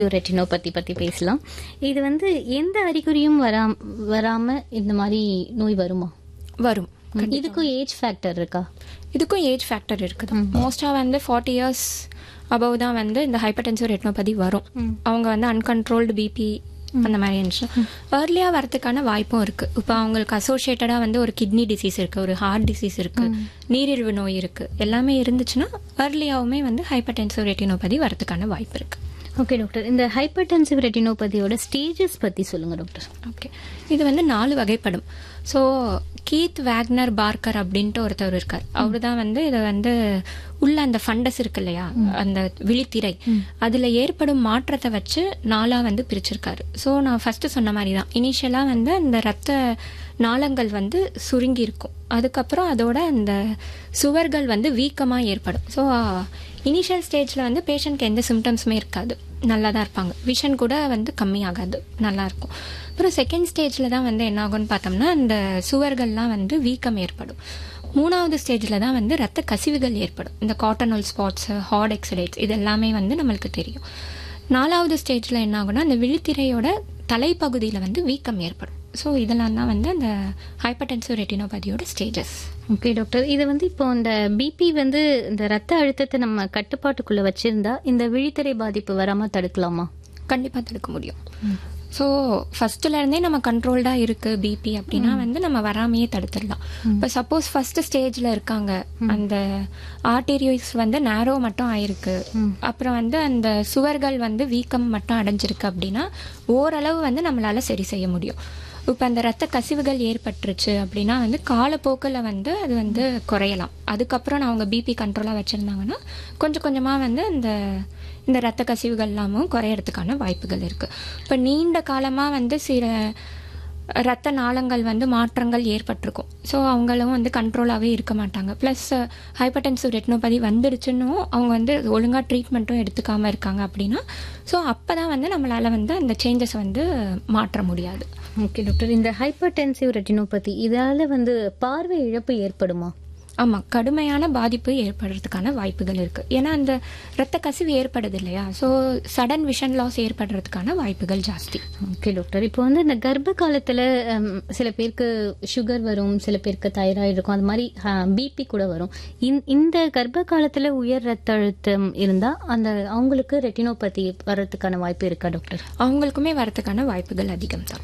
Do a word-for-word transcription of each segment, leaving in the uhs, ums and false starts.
Retinopathy பத்தி பேசலாம். இது வந்து எந்த அறிகுறியும் வராம வராம இந்த மாதிரி நோய் வருமா? வரும். இதுக்கும் ஏஜ் ஃபேக்டர் இருக்கா? இதுக்கும் ஏஜ் ஃபேக்டர் இருக்குது. மோஸ்ட்டாக வந்து ஃபார்ட்டி இயர்ஸ் அபவ் தான் வந்து இந்த ஹைப்பர்டென்சிவ் ரெட்டினோபதி வரும். அவங்க வந்து அன்கண்ட்ரோல்டு பிபி அந்த மாதிரி இருந்துச்சு. ஏர்லியாக வரதுக்கான வாய்ப்பும் இருக்குது. இப்போ அவங்களுக்கு அசோசியேட்டடாக வந்து ஒரு கிட்னி டிசீஸ் இருக்குது, ஒரு ஹார்ட் டிசீஸ் இருக்குது, நீரிழிவு நோய் இருக்குது, எல்லாமே இருந்துச்சுன்னா ஏர்லியாகவுமே வந்து ஹைப்பர்டென்சிவ் ரெட்டினோபதி வரதுக்கான வாய்ப்பு இருக்குது. ஓகே டாக்டர், இந்த ஹைப்பர்டென்சிவ் ரெட்டினோபதியோட ஸ்டேஜஸ் பற்றி சொல்லுங்கள் டாக்டர். ஓகே, இது வந்து நாலு வகைப்படும். ஸோ கீத் வேக்னர் பார்க்கர் அப்படின்ட்டு ஒருத்தர் இருக்கார். அவரு தான் வந்து இதை வந்து உள்ள அந்த ஃபண்டஸ் இருக்கு இல்லையா, அந்த விழித்திரை, அதில் ஏற்படும் மாற்றத்தை வச்சு நாளாக வந்து பிரிச்சிருக்காரு. ஸோ நான் ஃபர்ஸ்ட் சொன்ன மாதிரி தான், இனிஷியலாக வந்து அந்த ரத்த நாளங்கள் வந்து சுருங்கி இருக்கும், அதுக்கப்புறம் அதோட அந்த சுவர்கள் வந்து வீக்கமாக ஏற்படும். ஸோ இனிஷியல் ஸ்டேஜில் வந்து பேஷண்ட்க்கு எந்த சிம்டம்ஸுமே இருக்காது, நல்லா தான் இருப்பாங்க, விஷன் கூட வந்து கம்மியாகாது, நல்லா இருக்கும். அப்புறம் செகண்ட் ஸ்டேஜில் தான் வந்து என்ன ஆகும்னு பார்த்தோம்னா அந்த சுவர்கள்லாம் வந்து வீக்கம் ஏற்படும். மூணாவது ஸ்டேஜில் தான் வந்து ரத்த கசிவுகள் ஏற்படும். இந்த காட்டனல் ஸ்பாட்ஸ், ஹார்ட் எக்ஸடேட்ஸ், இது எல்லாமே வந்து நம்மளுக்கு தெரியும். நாலாவது ஸ்டேஜில் என்ன ஆகும்னா அந்த விழித்திரையோட தலைப்பகுதியில் வந்து வீக்கம் ஏற்படும். ஸோ இதெல்லாம் தான் வந்து அந்த ஹைப்பர்டென்சிவ் ரெட்டினோபதியோட ஸ்டேஜஸ். ஓகே டாக்டர், இது வந்து இப்போ இந்த பிபி வந்து இந்த ரத்த அழுத்தத்தை நம்ம கட்டுப்பாட்டுக்குள்ளே வச்சிருந்தா இந்த விழித்திரை பாதிப்பு வராமல் தடுக்கலாமா? கண்டிப்பாக தடுக்க முடியும். ஸோ ஃபர்ஸ்ட்லேருந்தே நம்ம கண்ட்ரோல்டாக இருக்குது பிபி அப்படின்னா வந்து நம்ம வராமையே தடுத்துடலாம். இப்போ சப்போஸ் ஃபர்ஸ்ட் ஸ்டேஜில் இருக்காங்க, அந்த ஆர்டீரியோஸ் வந்து நேரோ மட்டும் ஆயிருக்கு, அப்புறம் வந்து அந்த சுவர்கள் வந்து வீக்கம் மட்டும் அடைஞ்சிருக்கு அப்படின்னா ஓரளவு வந்து நம்மளால சரி செய்ய முடியும். இப்போ அந்த ரத்த கசிவுகள் ஏற்பட்டுருச்சு அப்படின்னா வந்து காலப்போக்கில் வந்து அது வந்து குறையலாம். அதுக்கப்புறம் அவங்க பிபி கண்ட்ரோலாக வச்சுருந்தாங்கன்னா கொஞ்சம் கொஞ்சமாக வந்து அந்த இந்த ரத்த கசிவுகள் எல்லாமும் குறையறதுக்கான வாய்ப்புகள் இருக்குது. இப்போ நீண்ட காலமாக வந்து சில ரத்த நாளங்கள் வந்து மாற்றங்கள் ஏற்பட்டிருக்கும். ஸோ அவங்களும் வந்து கண்ட்ரோலாகவே இருக்க மாட்டாங்க. ப்ளஸ் ஹைப்பர்டென்சிவ் ரெட்டினோபதி வந்துடுச்சுன்னு அவங்க வந்து ஒழுங்காக ட்ரீட்மெண்ட்டும் எடுத்துக்காமல் இருக்காங்க அப்படின்னா ஸோ அப்போ தான் வந்து நம்மளால் வந்து அந்த சேஞ்சஸ் வந்து மாற்ற முடியாது. ஓகே டாக்டர், இந்த ஹைப்பர்டென்சிவ் ரெட்டினோபதி இதால் வந்து பார்வை இழப்பு ஏற்படுமா? ஆமாம், கடுமையான பாதிப்பு ஏற்படுறதுக்கான வாய்ப்புகள் இருக்குது. ஏன்னா அந்த ரத்த கசிவு ஏற்படுது இல்லையா, ஸோ சடன் விஷன் லாஸ் ஏற்படுறதுக்கான வாய்ப்புகள் ஜாஸ்தி. ஓகே டாக்டர், இப்போ வந்து இந்த கர்ப்ப காலத்தில் சில பேருக்கு சுகர் வரும், சில பேருக்கு தைராய்டு இருக்கும், அது மாதிரி பிபி கூட வரும். இந்த கர்ப்ப காலத்தில் உயர் ரத்த அழுத்தம் இருந்தால் அந்த அவங்களுக்கு ரெட்டினோபதி வர்றதுக்கான வாய்ப்பு இருக்கா டாக்டர்? அவங்களுக்குமே வரதுக்கான வாய்ப்புகள் அதிகம் தான்.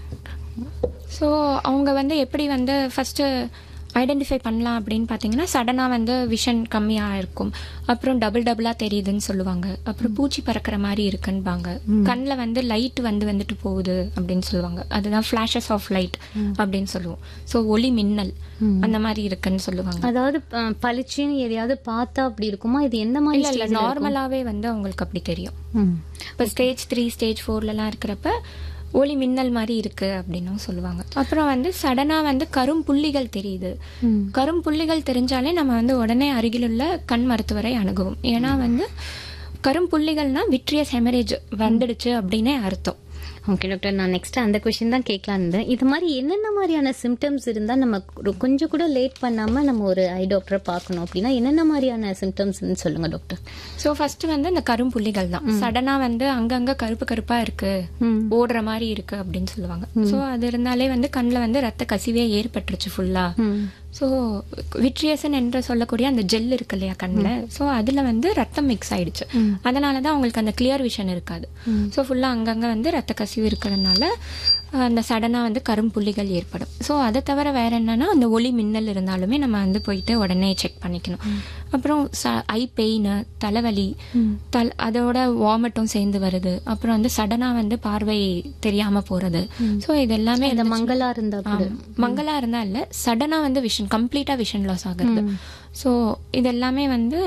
ஸோ அவங்க வந்து எப்படி வந்து ஃபஸ்ட்டு ஐடென்டிஃபை பண்ணலாம் அப்படின்னு பார்த்தீங்கன்னா சடனாக வந்து விஷன் கம்மியாக இருக்கும், அப்புறம் டபுள் டபுளாக தெரியுதுன்னு சொல்லுவாங்க, அப்புறம் பூச்சி பறக்கிற மாதிரி இருக்குன்பாங்க, கண்ணில் வந்து லைட் வந்து வந்துட்டு போகுது அப்படின்னு சொல்லுவாங்க, அதுதான் ஃப்ளாஷஸ் ஆஃப் லைட் அப்படின்னு சொல்லுவோம். ஸோ ஒளி மின்னல் அந்த மாதிரி இருக்குன்னு சொல்லுவாங்க. அதாவது பளிச்சுன்னு எதையாவது பார்த்தா அப்படி இருக்குமா? இது எந்த மாதிரி? இல்லை, நார்மலாகவே வந்து அவங்களுக்கு அப்படி தெரியும். இப்போ ஸ்டேஜ் த்ரீ ஸ்டேஜ் ஃபோர்லலாம் இருக்கிறப்ப ஒளி மின்னல் மாதிரி இருக்கு அப்படின்னும் சொல்லுவாங்க. அப்புறம் வந்து சடனா வந்து கரும் புள்ளிகள் தெரியுது. கரும் புள்ளிகள் தெரிஞ்சாலே நம்ம வந்து உடனே அருகிலுள்ள கண் மருத்துவரை அணுகுவோம். ஏன்னா வந்து கரும் புள்ளிகள்னா விட்ரியஸ் ஹெமரேஜ் வந்துடுச்சு அப்படின்னே அர்த்தம். ஓகே டாக்டர், நான் நெக்ஸ்ட் அந்த கொஸ்டின் தான் கேட்கலாம் இருந்தேன். இது மாதிரி என்னென்ன மாதிரியான சிம்டம்ஸ் இருந்தால் நம்ம கொஞ்சம் கூட லேட் பண்ணாமல் நம்ம ஒரு ஐ டாக்டரை பார்க்கணும் அப்படின்னா என்னென்ன மாதிரியான சிம்டம்ஸ்ன்னு சொல்லுங்க டாக்டர். ஸோ ஃபர்ஸ்ட் வந்து இந்த கரும் புள்ளிகள் தான். சடனாக வந்து அங்கங்கே கருப்பு கருப்பாக இருக்கு, ஓடுற மாதிரி இருக்கு அப்படின்னு சொல்லுவாங்க. ஸோ அது இருந்தாலே வந்து கண்ணில் வந்து ரத்த கசிவே ஏற்பட்டுருச்சு ஃபுல்லா. ஸோ விட்ரியசன் என்று சொல்லக்கூடிய அந்த ஜெல் இருக்கு இல்லையா கண்ணில், ஸோ அதில் வந்து ரத்தம் மிக்ஸ் ஆயிடுச்சு, அதனால தான் அவங்களுக்கு அந்த கிளியர் விஷன் இருக்காது. ஸோ ஃபுல்லாக அங்கங்கே வந்து ரத்த கசிவு இருக்கிறதுனால அந்த சடனாக வந்து கரும்புள்ளிகள் ஏற்படும். ஸோ அதை தவிர வேற என்னன்னா அந்த ஒளி மின்னல் இருந்தாலுமே நம்ம வந்து போயிட்டு உடனே செக் பண்ணிக்கணும். அப்புறம் ஐ பெயின், தலைவலி, தல் அதோட வாமிட்டும் சேர்ந்து வருது, அப்புறம் வந்து சடனாக வந்து பார்வை தெரியாம போறது. ஸோ இது எல்லாமே மங்களா இருந்தா மங்களா இருந்தா இல்லை, சடனாக வந்து விஷன் கம்ப்ளீட்டா விஷன் லாஸ் ஆகுது. ஸோ இது எல்லாமே வந்து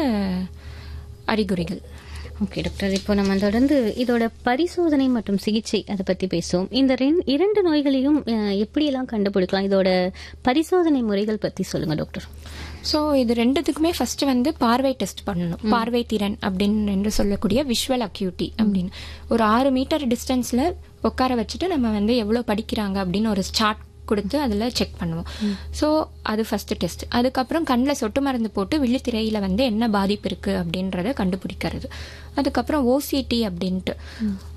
அறிகுறிகள். ஓகே டாக்டர், இப்போ நம்ம தொடர்ந்து இதோட பரிசோதனை மற்றும் சிகிச்சை அதை பற்றி பேசுவோம். இந்த இரண்டு நோய்களையும் எப்படியெல்லாம் கண்டுபிடிக்கலாம், இதோட பரிசோதனை முறைகள் பற்றி சொல்லுங்க டாக்டர். ஸோ இது ரெண்டுத்துக்குமே ஃபர்ஸ்ட் வந்து பார்வை டெஸ்ட் பண்ணணும். பார்வை திறன் அப்படின்னு என்று சொல்லக்கூடிய விஷுவல் அக்யூட்டி அப்படின்னு ஒரு ஆறு மீட்டர் டிஸ்டன்ஸ்ல உட்கார வச்சுட்டு நம்ம வந்து எவ்வளோ படிக்கிறாங்க அப்படின்னு ஒரு சார்ட் கொடுத்து அதில் செக் பண்ணுவோம். ஸோ அது ஃபர்ஸ்ட் டெஸ்ட். அதுக்கப்புறம் கண்ணில் சொட்டு மருந்து போட்டு விழித்திரையில் வந்து என்ன பாதிப்பு இருக்குது அப்படின்றத கண்டுபிடிக்கிறது. அதுக்கப்புறம் ஓசிடி அப்படின்ட்டு